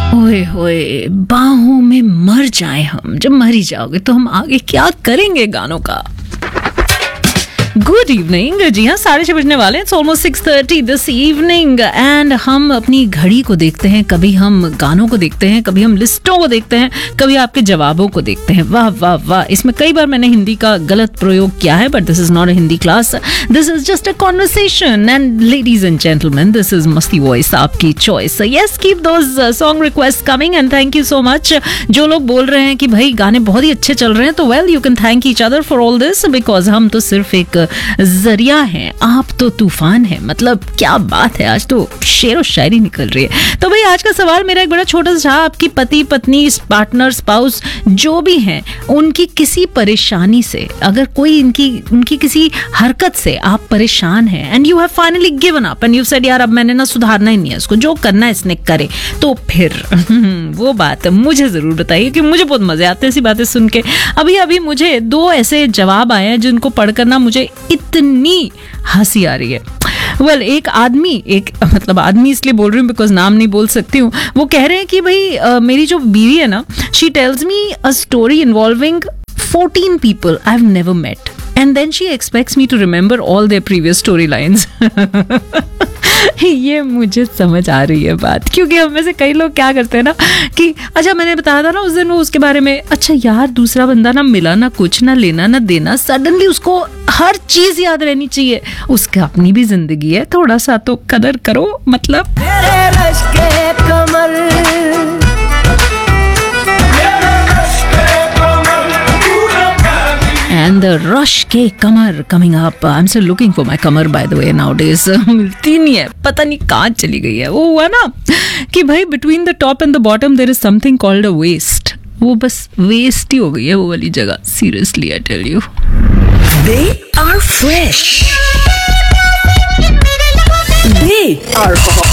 ओए होए, बाहों में मर जाए हम, जब मर ही जाओगे तो हम आगे क्या करेंगे गानों का। Good evening. जी हाँ, 6:30 बजने वाले हैं। It's almost 6:30 this evening and हम अपनी घड़ी को देखते हैं, कभी हम गानों को देखते हैं, कभी हम लिस्टों को देखते हैं, कभी आपके जवाबों को देखते हैं। वाह वाह वाह। इसमें कई बार मैंने हिंदी का गलत प्रयोग किया है, but this is not a Hindi class, this is just a conversation and ladies and gentleman, this is मस्ती वॉइस, आपकी choice. Yes, keep those song request coming and thank you so much. जो लोग बोल रहे हैं कि भाई गाने बहुत ही अच्छे चल रहे हैं, तो well you can thank each other for all this, because हम तो सिर्फ एक जरिया है, आप तो तूफान है। मतलब क्या बात है, आज तो शेरो शायरी निकल रही है। तो भाई आज का सवाल मेरा एक बड़ा छोटा सा, आपकी पति पत्नी पार्टनर स्पाउस जो भी हैं, उनकी किसी परेशानी से, अगर कोई उनकी किसी हरकत से आप परेशान हैं and you have finally given up and you said यार अब मैंने ना सुधारना ही नहीं है इसको, जो करना है इसने करे, तो फिर वो बात मुझे जरूर बताइए कि मुझे बहुत मजे आते हैं ऐसी बातें सुन के। अभी मुझे 2 ऐसे जवाब आए हैं जिनको पढ़कर ना मुझे इतनी हंसी आ रही है। वेल, एक आदमी इसलिए बोल रही हूँ बिकॉज नाम नहीं बोल सकती हूँ, वो कह रहे हैं कि भाई मेरी जो बीवी है ना, she tells me a story involving 14 people I've never met and then she expects me to remember all their previous storylines. ये मुझे समझ आ रही है बात, क्योंकि हम में से कई लोग क्या करते हैं ना कि अच्छा मैंने बताया था ना उस दिन वो उसके बारे में, अच्छा यार दूसरा बंदा ना मिला, ना कुछ, ना लेना ना देना, सडनली उसको हर चीज याद रहनी चाहिए। उसका अपनी भी जिंदगी है, थोड़ा सा तो कदर करो। मतलब And the rush के कमर coming up. I'm still looking for my Qamar by the way nowadays. मिलती नहीं है, पता नहीं कहाँ चली गई है। वो हुआ ना कि भाई between the top and the bottom there is something called a waist. वो बस waist ही हो गई है वो वाली जगह। Seriously, I tell you. They are fresh. They are hot.